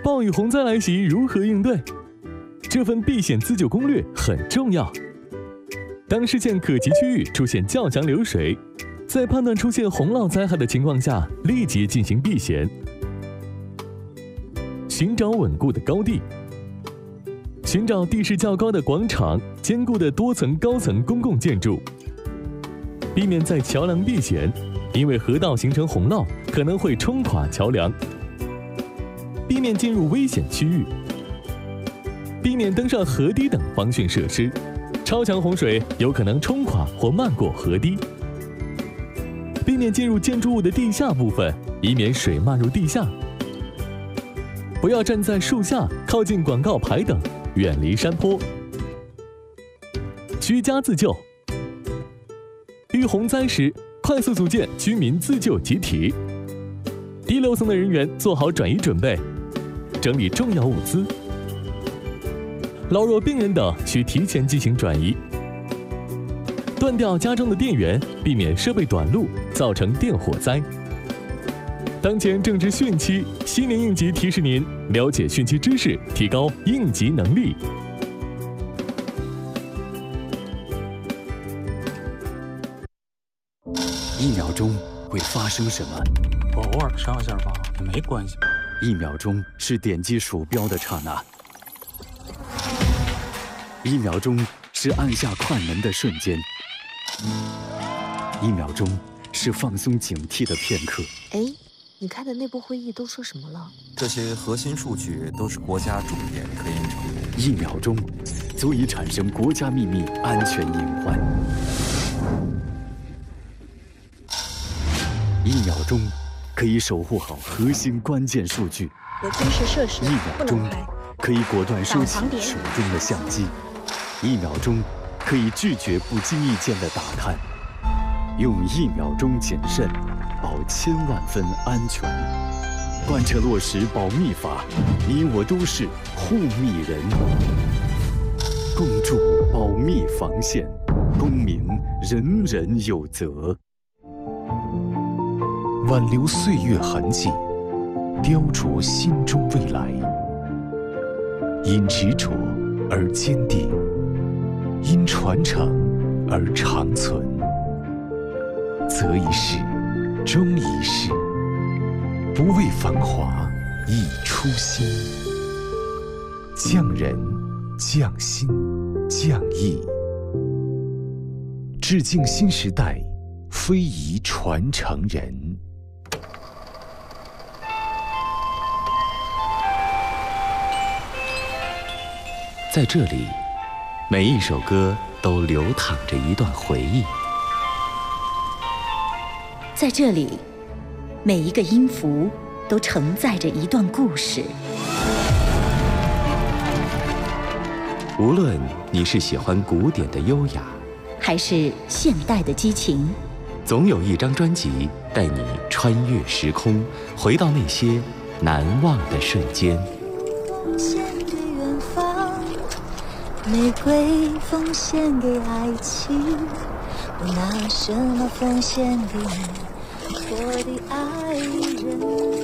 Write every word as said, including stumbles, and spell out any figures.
暴雨洪灾来袭如何应对？这份避险自救攻略很重要。当视线可及区域出现较强流水，在判断出现洪涝灾害的情况下，立即进行避险。寻找稳固的高地，寻找地势较高的广场、坚固的多层高层公共建筑，避免在桥梁避险，因为河道形成洪涝可能会冲垮桥梁。避免进入危险区域，避免登上河堤等防汛设施，超强洪水有可能冲垮或漫过河堤。避免进入建筑物的地下部分，以免水漫入地下。不要站在树下、靠近广告牌等，远离山坡。居家自救，遇洪灾时，快速组建居民自救集体。低楼层的人员做好转移准备，整理重要物资。老弱病人等需提前进行转移。断掉家中的电源，避免设备短路，造成电火灾。当前正值汛期，新年应急提示您了解汛期知识，提高应急能力。 一秒钟会发生什么？ 我偶尔上一下吧，也没关系。 一秒钟是点击鼠标的刹那，一秒钟是按下快门的瞬间，一秒钟是放松警惕的片刻。 哎，你开的内部会议都说什么了？ 这些核心数据都是国家重点科研成果。 一秒钟足以产生国家秘密安全隐患。一秒钟可以守护好核心关键数据。 有军事设施一秒钟可以果断收起手中的相机。一秒钟可以拒绝不经意间的打探。用一秒钟谨慎，保千万分安全。贯彻落实保密法，你我都是护密人。共筑保密防线，公民人人有责。 挽留岁月痕迹，雕琢心中未来。因执着而坚定，因传承而长存。择一事，终一事，不为繁华，以初心。匠人，匠心，匠艺。致敬新时代非遗传承人。 在这里，每一首歌都流淌着一段回忆。 在这里，每一个音符都承载着一段故事。 无论你是喜欢古典的优雅， 还是现代的激情， 总有一张专辑带你穿越时空，回到那些难忘的瞬间。 玫瑰奉献给爱情，我拿什么奉献给你，我的爱人？